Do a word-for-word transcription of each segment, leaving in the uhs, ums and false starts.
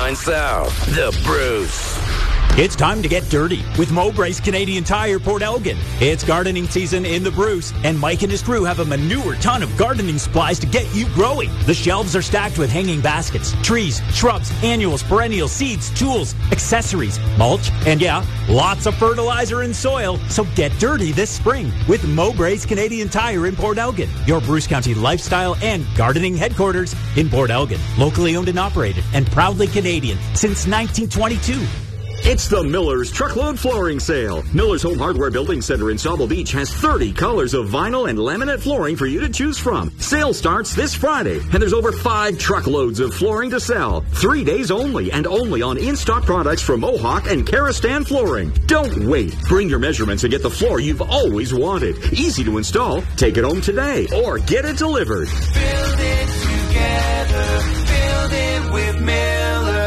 ninety-nine South, The Bruce. It's time to get dirty with Mowbray's Canadian Tire, Port Elgin. It's gardening season in the Bruce, and Mike and his crew have a manure ton of gardening supplies to get you growing. The shelves are stacked with hanging baskets, trees, shrubs, annuals, perennials, seeds, tools, accessories, mulch, and yeah, lots of fertilizer and soil. So get dirty this spring with Mowbray's Canadian Tire in Port Elgin, your Bruce County lifestyle and gardening headquarters in Port Elgin. Locally owned and operated and proudly Canadian since nineteen twenty-two. It's the Miller's Truckload Flooring Sale. Miller's Home Hardware Building Center in Sauble Beach has thirty colors of vinyl and laminate flooring for you to choose from. Sale starts this Friday, and there's over five truckloads of flooring to sell. Three days only, and only on in-stock products from Mohawk and Karastan Flooring. Don't wait. Bring your measurements and get the floor you've always wanted. Easy to install. Take it home today or get it delivered. Build it together. Build it with Miller's.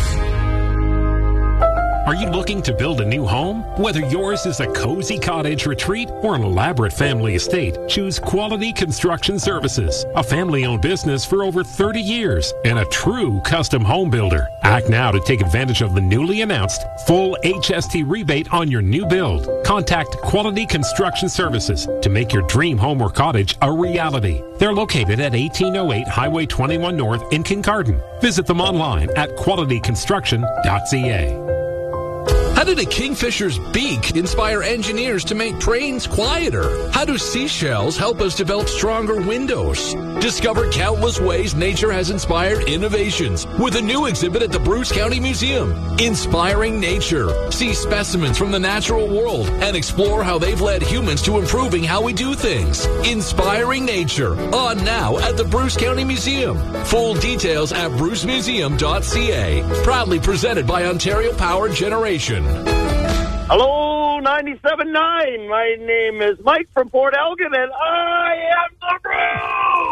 Are you looking to build a new home? Whether yours is a cozy cottage retreat or an elaborate family estate, choose Quality Construction Services, a family-owned business for over thirty years and a true custom home builder. Act now to take advantage of the newly announced full H S T rebate on your new build. Contact Quality Construction Services to make your dream home or cottage a reality. They're located at eighteen oh eight Highway twenty-one North in Kincardine. Visit them online at quality construction dot c a. How did a kingfisher's beak inspire engineers to make trains quieter? How do seashells help us develop stronger windows? Discover countless ways nature has inspired innovations with a new exhibit at the Bruce County Museum. Inspiring Nature. See specimens from the natural world and explore how they've led humans to improving how we do things. Inspiring Nature. On now at the Bruce County Museum. Full details at bruce museum dot c a. Proudly presented by Ontario Power Generation. Hello, ninety-seven point nine. My name is Mike from Port Elgin, and I am the Bruce!